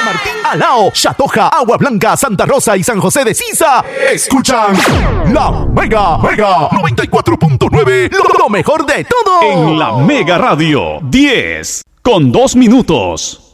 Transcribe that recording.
Martín, Alao, Chatoja, Agua Blanca, Santa Rosa y San José de Sisa escuchan La Mega 94.9, lo mejor de todo. En La Mega Radio, 10 con 2 minutos.